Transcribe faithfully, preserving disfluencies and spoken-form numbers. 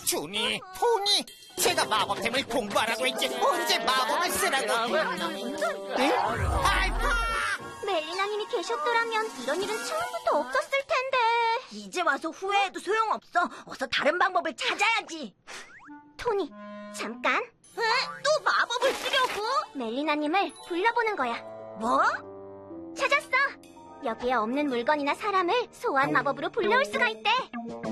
준이, 토니, 제가 마법템을 공부하라고 했지 언제 마법을 쓰라고? 네? 알파! 멜리나님이 계셨더라면 이런 일은 처음부터 없었을 텐데. 이제 와서 후회해도 소용없어. 어서 다른 방법을 찾아야지. 토니, 잠깐. 에? 또 마법을 쓰려고? 멜리나님을 불러보는 거야. 뭐? 찾았어. 여기에 없는 물건이나 사람을 소환 마법으로 불러올 수가 있대.